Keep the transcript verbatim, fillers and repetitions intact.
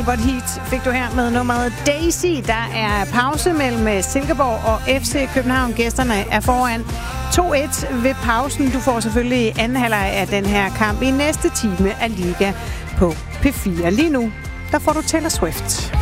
Godt hit fik du her med nummeret Daisy. Der er pause mellem Silkeborg og F C København. Gæsterne er foran to et ved pausen. Du får selvfølgelig anden halvleg af den her kamp i næste time af Liga på P fire. Lige nu, der får du Taylor Swift.